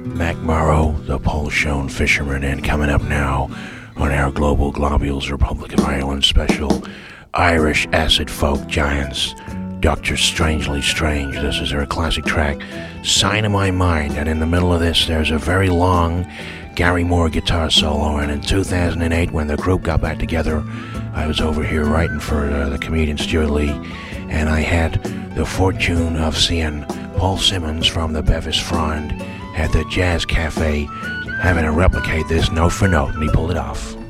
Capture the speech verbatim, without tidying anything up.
Mac Morrow, the Pole-Shown Fisherman, and coming up now on our Global Globules Republic of Ireland special, Irish acid folk giants, Doctor Strangely Strange. This is their classic track, Sign of My Mind, and in the middle of this there's a very long Gary Moore guitar solo, and in two thousand eight when the group got back together, I was over here writing for uh, the comedian Stuart Lee, and I had the fortune of seeing Paul Simmons from the Bevis Frond at the Jazz Cafe having to replicate this note for note, and he pulled it off.